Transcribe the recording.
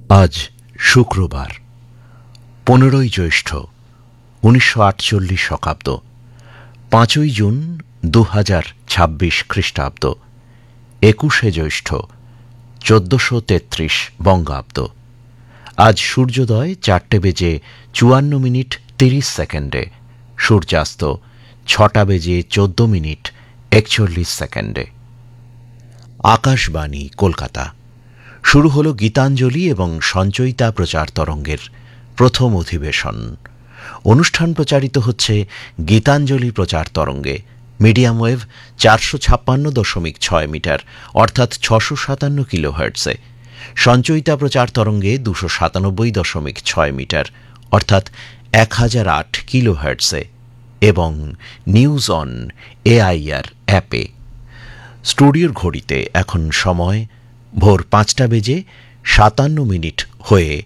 আজ শুক্রবার 15ই জ্যৈষ্ঠ 1948 শকাব্দ, 5ই জুন 2026 খ্রিস্টাব্দ, 21শে জ্যৈষ্ঠ 1433 বঙ্গাব্দ। আজ সূর্যোদয় 4:54:30, সূর্যাস্ত 6:14:41। আকাশবাণী কলকাতা। শুরু হল গীতাঞ্জলি এবং সঞ্চয়িতা প্রচার তরঙ্গের প্রথম অধিবেশন। অনুষ্ঠান প্রচারিত হচ্ছে গীতাঞ্জলি প্রচার তরঙ্গে, মিডিয়াম ওয়েভ 456.6 মিটার অর্থাৎ 657 কিলোহার্টজে, সঞ্চয়িতা প্রচার তরঙ্গে 297.6 মিটার অর্থাৎ 1008 কিলোহার্টজে এবং নিউজ অন এআইআর অ্যাপে। স্টুডিওর ঘড়িতে এখন সময় ভোর 5:57 হয়ে